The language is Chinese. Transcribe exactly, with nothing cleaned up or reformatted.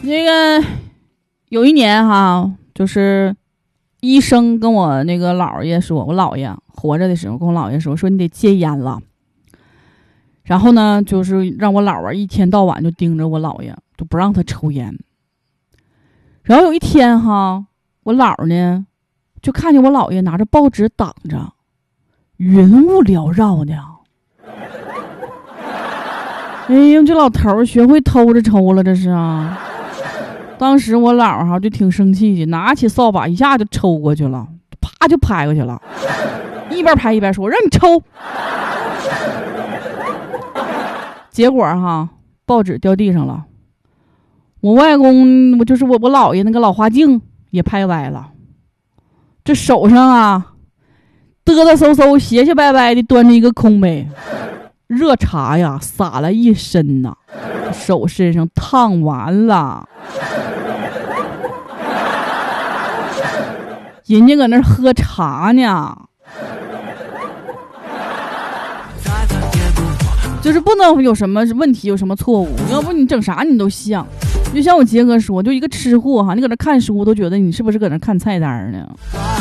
那个有一年哈，就是医生跟我那个姥爷说，我姥爷活着的时候跟我姥爷说，说你得戒烟了。然后呢，就是让我姥儿一天到晚就盯着我姥爷，就不让他抽烟。然后有一天哈，我姥儿呢就看见我姥爷拿着报纸挡着，云雾缭绕的。哎呀，这老头儿学会偷着抽了，这是啊！当时我姥儿哈就挺生气的，拿起扫把一下就抽过去了，啪就拍过去了，一边拍一边说：“我让你抽。”结果哈，报纸掉地上了。我外公，我就是我我姥爷那个老花镜也拍歪了。这手上啊，嘚嘚嗖嗖、斜斜歪歪的端着一个空杯，热茶呀洒了一身呐，手身上烫完了。人家搁那喝茶呢。就是不能有什么问题，有什么错误，要不你整啥你都像。就像我杰哥说，就一个吃货哈，你搁那看书都觉得你是不是搁那看菜单呢？